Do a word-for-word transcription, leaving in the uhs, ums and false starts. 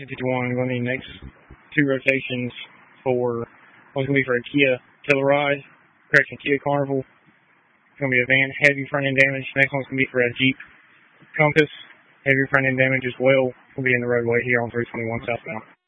fifty-one, going to need next two rotations for, one's going to be for a Kia Telluride, correction, Kia Carnival. It's going to be a van, heavy front end damage. Next one's going to be for a Jeep Compass, heavy front end damage as well. Will be in the roadway here on three twenty-one southbound.